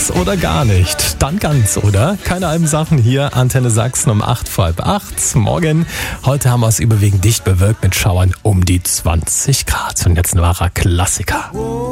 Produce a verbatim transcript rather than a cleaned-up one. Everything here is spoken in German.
Ganz oder gar nicht? Dann ganz, oder? Keine halben Sachen hier. Antenne Sachsen um acht vor halb acht. Morgen. Heute haben wir es überwiegend dicht bewölkt mit Schauern um die zwanzig Grad. Und jetzt ein wahrer Klassiker.